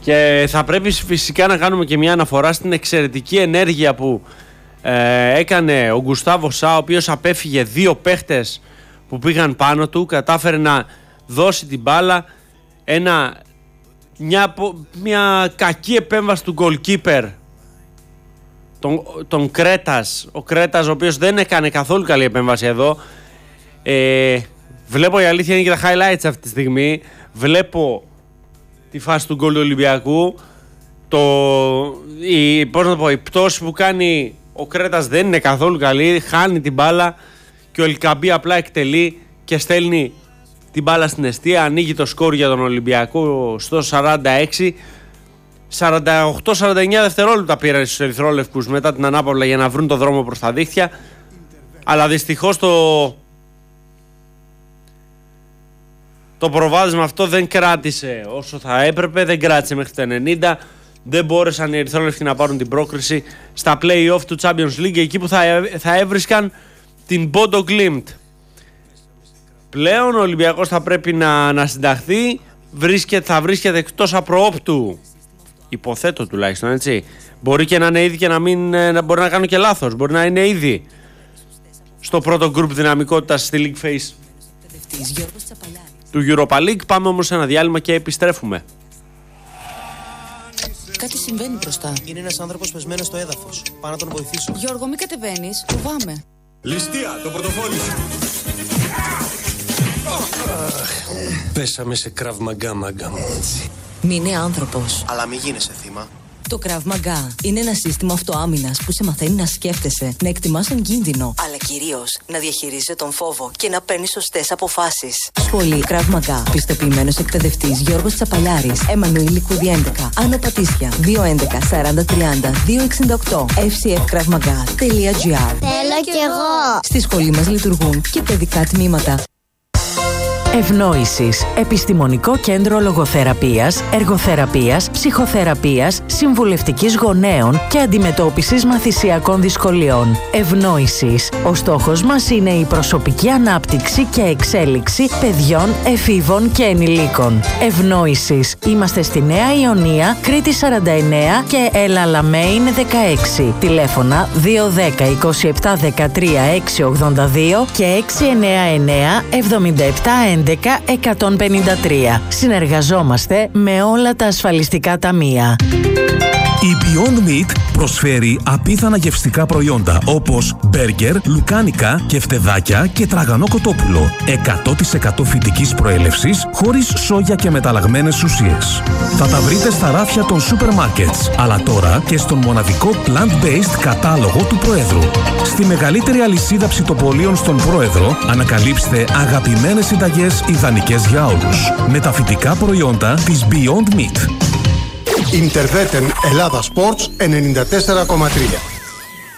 Και θα πρέπει φυσικά να κάνουμε και μια αναφορά στην εξαιρετική ενέργεια που έκανε ο Γκουστάβο Σα, ο οποίος απέφυγε 2 παίχτες που πήγαν πάνω του, κατάφερε να δώσει την μπάλα, μια κακή επέμβαση του goalkeeper, τον Κρέτας, ο Κρέτας ο οποίος δεν έκανε καθόλου καλή επέμβαση εδώ. Βλέπω, η αλήθεια είναι, και τα highlights αυτή τη στιγμή, βλέπω τη φάση του γκολ του Ολυμπιακού, η πτώση που κάνει ο Κρέτας δεν είναι καθόλου καλή, χάνει την μπάλα και ο Ελκαμπή απλά εκτελεί και στέλνει την μπάλα στην εστία, ανοίγει το σκορ για τον Ολυμπιακό στο 46. 48-49 δευτερόλεπτα πήραν στους ερυθρόλευκους μετά την ανάπαυλα για να βρουν το δρόμο προς τα δίχτυα, αλλά δυστυχώς το προβάδισμα αυτό δεν κράτησε όσο θα έπρεπε, δεν κράτησε μέχρι το 90. Δεν μπόρεσαν οι ερυθρόλευκοι να πάρουν την πρόκριση στα play-off του Champions League, εκεί που θα έβρισκαν την Bodo Glimt. Πλέον ο Ολυμπιακός θα πρέπει να συνταχθεί, θα βρίσκεται εκτός απροόπτου, υποθέτω τουλάχιστον, έτσι. Μπορεί και να είναι ήδη και μπορεί να κάνω και λάθος, μπορεί να είναι ήδη στο πρώτο γκρουπ δυναμικότητας στη League Phase του Europa League. Πάμε όμως σε ένα διάλειμμα και επιστρέφουμε. Κάτι συμβαίνει μπροστά. Είναι ένας άνθρωπος πεσμένος στο έδαφος. Πάω να τον βοηθήσω. Γιώργο, μην κατεβαίνεις. Φοβάμαι. Ληστεία, το πορτοφόλι σου. Πέσαμε σε Krav Maga, μάγκα μου. Μην είναι άνθρωπος. Αλλά μην γίνεσαι θύμα. Το Krav Maga είναι ένα σύστημα αυτοάμυνας που σε μαθαίνει να σκέφτεσαι, να εκτιμάς τον κίνδυνο, αλλά κυρίως να διαχειρίζεσαι τον φόβο και να παίρνεις σωστές αποφάσεις. Σχολή Krav Maga. Πιστοποιημένος εκπαιδευτής Γιώργος Τσαπαλιάρης. Εμμανουήλ Λικούδη 11. Άνω Πατήσια. 211 40 30 268. fcfkravmaga.gr. Θέλω κι εγώ. Στη σχολή μας λειτουργούν και παιδικά τμήματα. Ευνόησης. Επιστημονικό κέντρο λογοθεραπείας, εργοθεραπείας, ψυχοθεραπείας, συμβουλευτικής γονέων και αντιμετώπισης μαθησιακών δυσκολιών. Ευνόησης. Ο στόχος μας είναι η προσωπική ανάπτυξη και εξέλιξη παιδιών, εφήβων και ενηλίκων. Ευνόησης. Είμαστε στη Νέα Ιωνία, Κρήτη 49 και Ελαλαμέιν 16. Τηλέφωνα 210 27 13 682 και 699 77 11-153. Συνεργαζόμαστε με όλα τα ασφαλιστικά ταμεία. Η Beyond Meat προσφέρει απίθανα γευστικά προϊόντα όπως μπέργκερ, λουκάνικα, κεφτεδάκια και τραγανό κοτόπουλο. 100% φυτικής προέλευσης, χωρίς σόγια και μεταλλαγμένες ουσίες. Θα τα βρείτε στα ράφια των σούπερ μάρκετς, αλλά τώρα και στον μοναδικό plant-based κατάλογο του Προέδρου. Στη μεγαλύτερη αλυσίδα ψητοπολίων στον Πρόεδρο ανακαλύψτε αγαπημένες συνταγές ιδανικές για όλους. Με τα φυτικά προϊόντα της Beyond Meat. Ιντερβέτεν Ελλάδα Sports 94,3.